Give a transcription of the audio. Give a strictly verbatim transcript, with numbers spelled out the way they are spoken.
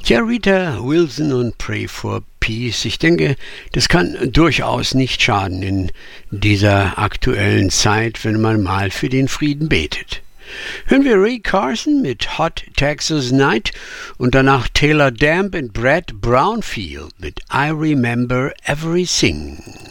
Tja, Rita Wilson und Pray for Peace. Ich denke, das kann durchaus nicht schaden in dieser aktuellen Zeit, wenn man mal für den Frieden betet. Hören wir Ray Carson mit Hot Texas Night und danach Taylor Damp und Brad Brownfield mit I Remember Everything.